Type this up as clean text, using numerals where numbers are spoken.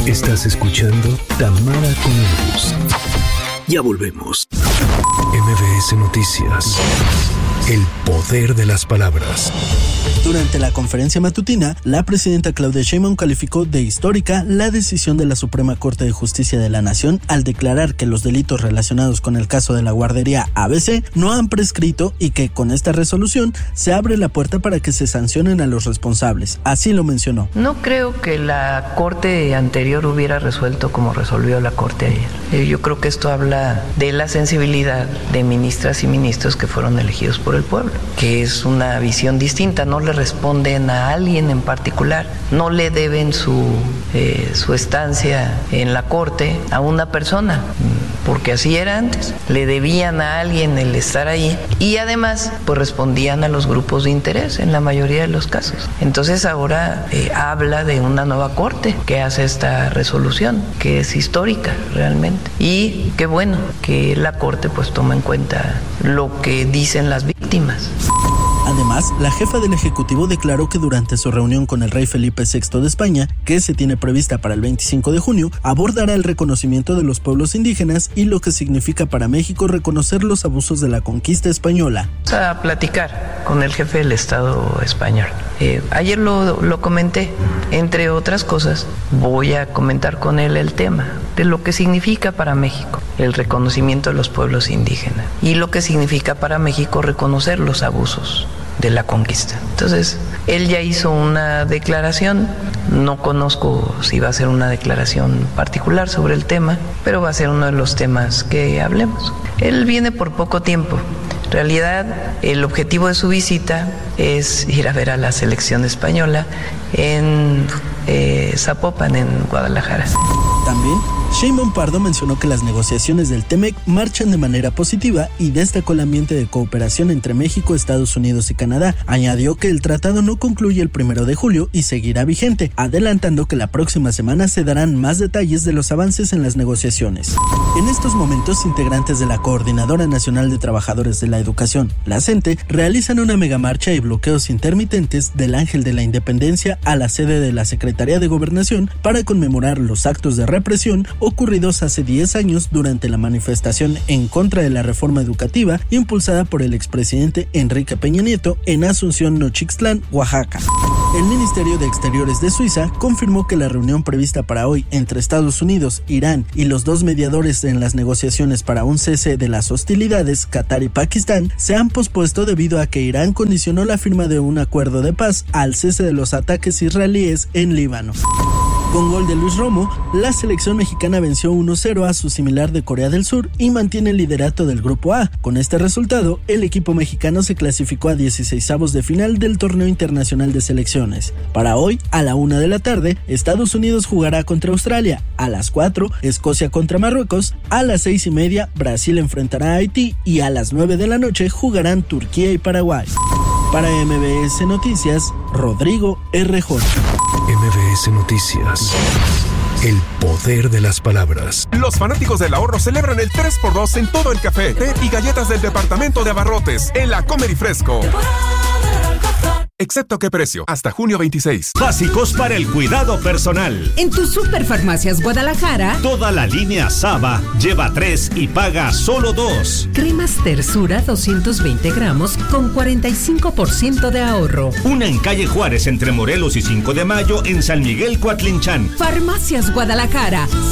Estás escuchando Tamara con Luz. Ya volvemos. MBS Noticias. El poder de las palabras. Durante la conferencia matutina, la presidenta Claudia Sheinbaum calificó de histórica la decisión de la Suprema Corte de Justicia de la Nación al declarar que los delitos relacionados con el caso de la guardería ABC no han prescrito y que con esta resolución se abre la puerta para que se sancionen a los responsables. Así lo mencionó. No creo que la Corte anterior hubiera resuelto como resolvió la Corte ayer. Yo creo que esto habla de la sensibilidad de ministras y ministros que fueron elegidos por el pueblo, que es una visión distinta, no le responden a alguien en particular, no le deben su estancia en la Corte a una persona, porque así era antes, le debían a alguien el estar ahí y además pues respondían a los grupos de interés en la mayoría de los casos. Entonces ahora habla de una nueva Corte que hace esta resolución, que es histórica realmente, y qué bueno que la Corte pues toma en cuenta lo que dicen las víctimas. Además, la jefa del Ejecutivo declaró que durante su reunión con el rey Felipe VI de España, que se tiene prevista para el 25 de junio, abordará el reconocimiento de los pueblos indígenas y lo que significa para México reconocer los abusos de la conquista española. Vamos a platicar con el jefe del Estado español. Ayer lo comenté, entre otras cosas, voy a comentar con él el tema de lo que significa para México el reconocimiento de los pueblos indígenas y lo que significa para México reconocer los abusos de la conquista. Entonces, él ya hizo una declaración, no conozco si va a ser una declaración particular sobre el tema, pero va a ser uno de los temas que hablemos. Él viene por poco tiempo. En realidad, el objetivo de su visita es ir a ver a la selección española en Zapopan, en Guadalajara. También, Sheinbaum Pardo mencionó que las negociaciones del TEMEC marchan de manera positiva y destacó el ambiente de cooperación entre México, Estados Unidos y Canadá. Añadió que el tratado no concluye el 1 de julio y seguirá vigente, adelantando que la próxima semana se darán más detalles de los avances en las negociaciones. En estos momentos, integrantes de la Coordinadora Nacional de Trabajadores de la Educación, la CENTE, realizan una megamarcha y bloqueos intermitentes del Ángel de la Independencia a la sede de la Secretaría de Gobernación para conmemorar los actos de represión ocurridos hace 10 años durante la manifestación en contra de la reforma educativa impulsada por el expresidente Enrique Peña Nieto en Asunción, Nochixtlán, Oaxaca. El Ministerio de Exteriores de Suiza confirmó que la reunión prevista para hoy entre Estados Unidos, Irán y los dos mediadores en las negociaciones para un cese de las hostilidades, Qatar y Pakistán, se han pospuesto debido a que Irán condicionó la firma de un acuerdo de paz al cese de los ataques israelíes en Líbano. Con gol de Luis Romo, la selección mexicana venció 1-0 a su similar de Corea del Sur y mantiene el liderato del Grupo A. Con este resultado, el equipo mexicano se clasificó a 16avos de final del Torneo Internacional de Selecciones. Para hoy, a la 1 de la tarde, Estados Unidos jugará contra Australia. A las 4, Escocia contra Marruecos. A las 6:30, Brasil enfrentará a Haití. Y a las 9 de la noche jugarán Turquía y Paraguay. Para MBS Noticias, Rodrigo R.J. MBS Noticias. El poder de las palabras. Los fanáticos del ahorro celebran el 3x2 en todo el café, té y galletas del departamento de abarrotes en la Comer y Fresco. Excepto qué precio, hasta junio 26. Básicos para el cuidado personal. En tus Superfarmacias Guadalajara, toda la línea Saba lleva 3 y paga solo 2. Cremas Tersura 220 gramos con 45% de ahorro. Una en calle Juárez entre Morelos y 5 de Mayo en San Miguel Coatlinchán. Farmacias Guadalajara.